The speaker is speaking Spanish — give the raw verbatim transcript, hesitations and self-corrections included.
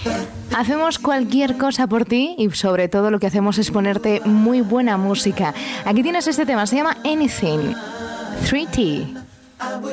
Hacemos cualquier cosa por ti y sobre todo lo que hacemos es ponerte muy buena música. Aquí tienes este tema, se llama Anything. three T.